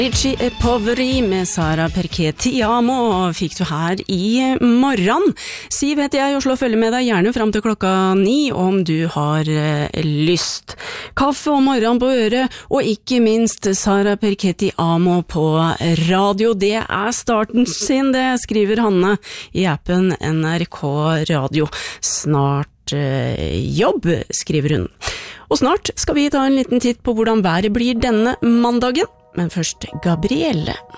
Ricci e Poveri med Sara Perché Ti Amo fikk du her i morgen. Siv heter jeg og slår følge med deg gjerne frem til 9 om du har lyst. Kaffe om morgenen på øret, og ikke minst Sara Perché Ti Amo på radio. Det starten sin, det skriver Hanne i appen NRK Radio. Snart jobb, skriver hun. Og snart skal vi ta en liten titt på hvordan været blir denne mandagen. Men først Gabrielle.